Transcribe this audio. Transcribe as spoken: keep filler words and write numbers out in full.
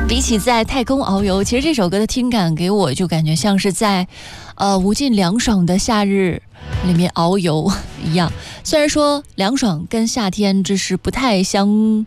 比起在太空遨游，其实这首歌的听感给我就感觉像是在呃无尽凉爽的夏日里面遨游一样。虽然说凉爽跟夏天这是不太相